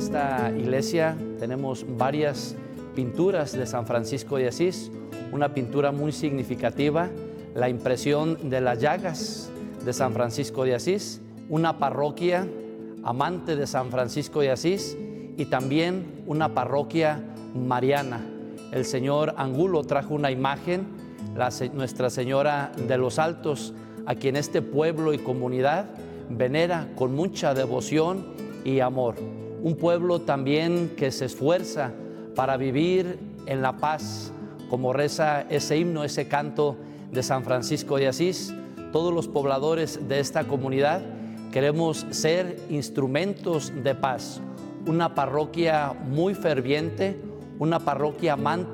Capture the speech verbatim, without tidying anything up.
esta iglesia tenemos varias pinturas de San Francisco de Asís, una pintura muy significativa, la impresión de las llagas de San Francisco de Asís, una parroquia amante de San Francisco de Asís y también una parroquia mariana. El señor Angulo trajo una imagen, la, Nuestra Señora de los Altos, a quien este pueblo y comunidad venera con mucha devoción y amor. Un pueblo también que se esfuerza para vivir en la paz, como reza ese himno, ese canto de San Francisco de Asís. Todos los pobladores de esta comunidad queremos ser instrumentos de paz, una parroquia muy ferviente, una parroquia amante